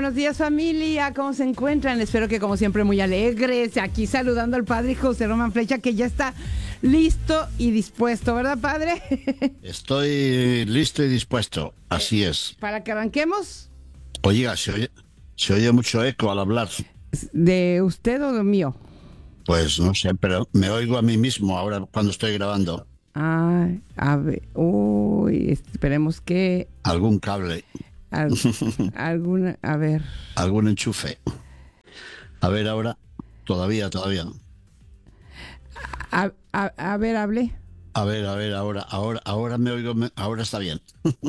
buenos días familia, ¿cómo se encuentran? Espero que como siempre muy alegres, aquí saludando al padre José Román Flecha, que ya está listo y dispuesto, ¿verdad, padre? Estoy listo y dispuesto, así es. Para que arranquemos. Oiga, se oye mucho eco al hablar. ¿De usted o de mío? Pues no sé, pero me oigo a mí mismo ahora cuando estoy grabando. Ah, a ver, uy, esperemos que... Algún cable. Alguna, a ver. Algún enchufe. A ver ahora, todavía. A ver, hable. A ver, ahora me oigo, ahora está bien.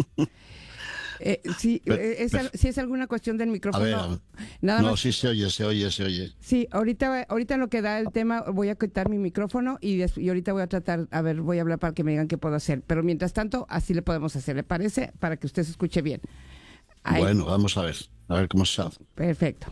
Sí, si es alguna cuestión del micrófono. A ver, nada no, más. sí se oye. Sí, ahorita en lo que da el tema voy a quitar mi micrófono y ahorita voy a tratar, voy a hablar para que me digan qué puedo hacer. Pero mientras tanto, así le podemos hacer, ¿le parece? Para que usted se escuche bien. Ahí. Bueno, vamos a ver cómo se hace. Perfecto.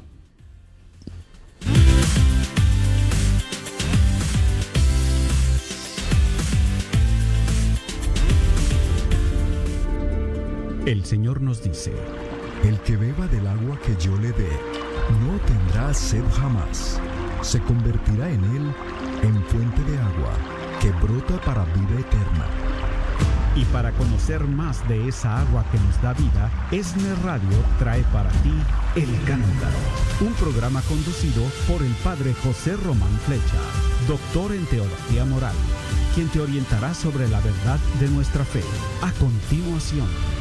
El Señor nos dice: el que beba del agua que yo le dé, no tendrá sed jamás. Se convertirá en él en fuente de agua que brota para vida eterna. Y para conocer más de esa agua que nos da vida, ESNE Radio trae para ti El Cántaro, un programa conducido por el padre José Román Flecha, doctor en teología moral, quien te orientará sobre la verdad de nuestra fe. A continuación.